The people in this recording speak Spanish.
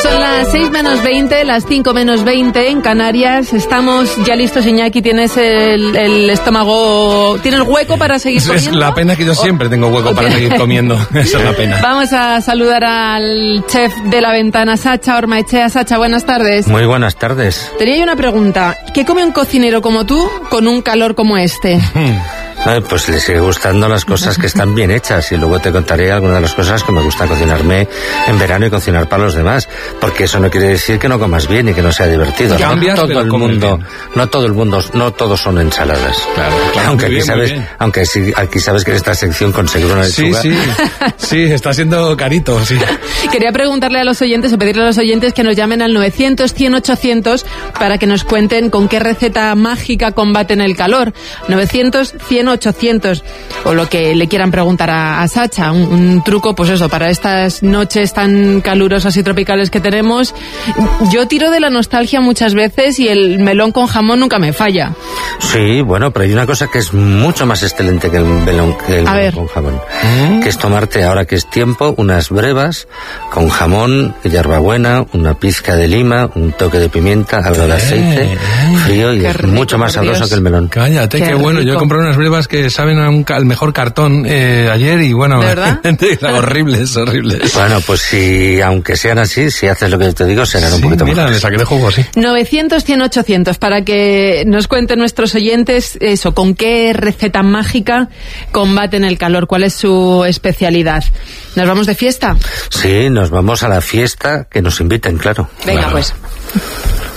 Son las 6 menos 20, las 5 menos 20 en Canarias. Estamos ya listos, Iñaki. ¿Tienes el estómago, tienes hueco para seguir comiendo? Es la pena que yo siempre tengo hueco para seguir comiendo. Esa es la pena. Vamos a saludar al chef de La Ventana, Sacha Ormaechea. Sacha, buenas tardes. Muy buenas tardes. Tenía yo una pregunta. ¿Qué come un cocinero como tú con un calor como este? Pues le sigue gustando las cosas que están bien hechas, y luego te contaré algunas de las cosas que me gusta cocinarme en verano y cocinar para los demás, porque eso no quiere decir que no comas bien y que no sea divertido. Cambias, no todo el mundo, no todos son ensaladas. Claro, aunque muy aquí bien, sabes, aunque sí, aquí sabes que en esta sección conseguir una lechuga. Sí, está siendo carito, sí. Quería preguntarle a los oyentes o pedirle a los oyentes que nos llamen al 900 100 800 para que nos cuenten con qué receta mágica combaten el calor. 900 100 800, o lo que le quieran preguntar a Sacha, un truco, pues eso, para estas noches tan calurosas y tropicales que tenemos. Yo tiro de la nostalgia muchas veces y el melón con jamón nunca me falla. Sí, bueno, pero hay una cosa que es mucho más excelente que el melón con jamón, que es tomarte, ahora que es tiempo, unas brevas con jamón, hierbabuena, una pizca de lima, un toque de pimienta, algo de aceite, frío, y es mucho más sabroso que el melón. Cállate, qué bueno. Yo he comprado unas brevas que saben al mejor cartón ayer, y bueno, ¿de verdad? horribles. Bueno, pues si, aunque sean así, si haces lo que te digo, serán un poquito mira, mejor. le saqué de juego, sí. 900 100 800 para que nos cuenten nuestros oyentes eso, con qué receta mágica combaten el calor, cuál es su especialidad. ¿Nos vamos de fiesta? Sí, nos vamos a la fiesta que nos inviten, claro. Venga, claro. Pues.